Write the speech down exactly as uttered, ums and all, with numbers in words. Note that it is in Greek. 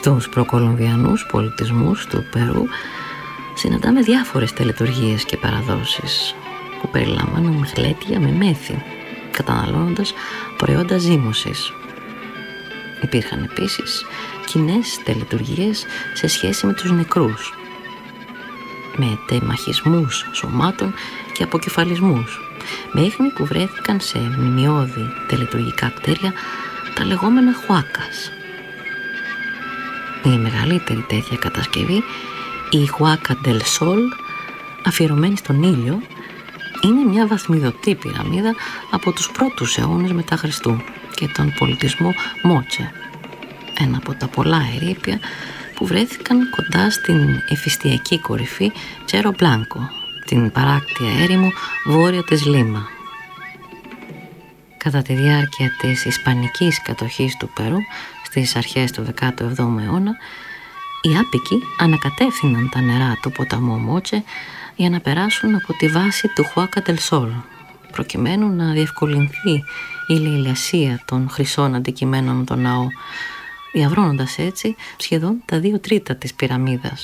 Στους προκολομβιανούς πολιτισμούς του Περού συναντάμε διάφορες τελετουργίες και παραδόσεις που περιλάμβαναν γλέτια με μέθη, καταναλώνοντας προϊόντα ζύμωσης. Υπήρχαν επίσης κοινές τελετουργίες σε σχέση με τους νεκρούς, με τεμαχισμούς σωμάτων και αποκεφαλισμούς, με ίχνη που βρέθηκαν σε μνημειώδη τελετουργικά κτίρια, τα λεγόμενα χουάκας. Η μεγαλύτερη τέτοια κατασκευή, η Χουάκα del Sol, αφιερωμένη στον ήλιο, είναι μια βαθμιδωτή πυραμίδα από τους πρώτους αιώνες μετά Χριστού και τον πολιτισμό Μότσε, ένα από τα πολλά ερείπια που βρέθηκαν κοντά στην εφιστιακή κορυφή Τσέρο Μπλάνκο, την παράκτια έρημο βόρεια της Λίμα. Κατά τη διάρκεια της ισπανικής κατοχής του Περού στις αρχές του δέκατου εβδόμου αιώνα, οι άπικοι ανακατεύθυναν τα νερά του ποταμού Μότσε για να περάσουν από τη βάση του Χουάκα del Sol, προκειμένου να διευκολυνθεί η λαιλασία των χρυσών αντικειμένων με τον ναό, διαβρώνοντας έτσι σχεδόν τα δύο τρίτα της πυραμίδας.